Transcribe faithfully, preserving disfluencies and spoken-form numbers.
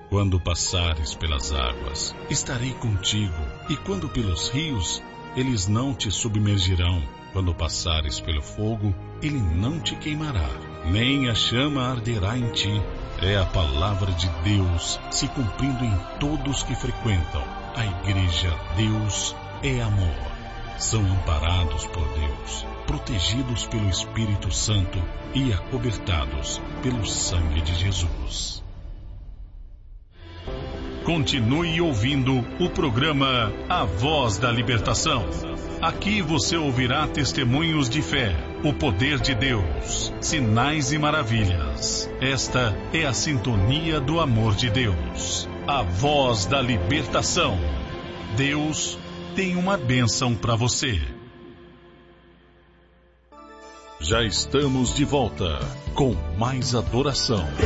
Quando passares pelas águas, estarei contigo, e quando pelos rios, eles não te submergirão. Quando passares pelo fogo, ele não te queimará, nem a chama arderá em ti. É a palavra de Deus se cumprindo em todos que frequentam a igreja. Deus é amor. São amparados por Deus, protegidos pelo Espírito Santo e acobertados pelo sangue de Jesus. Continue ouvindo o programa A Voz da Libertação. Aqui você ouvirá testemunhos de fé, o poder de Deus, sinais e maravilhas. Esta é a sintonia do amor de Deus. A Voz da Libertação. Deus tem uma bênção para você. Já estamos de volta com mais adoração.